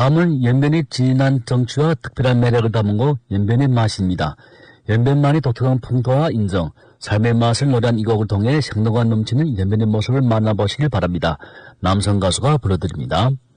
다음은 연변의 진한 정취와 특별한 매력을 담은 곡 연변의 맛입니다. 연변만의 독특한 풍토와 인정, 삶의 맛을 노래한 이 곡을 통해 생동감 넘치는 연변의 모습을 만나보시길 바랍니다. 남성 가수가 불러드립니다.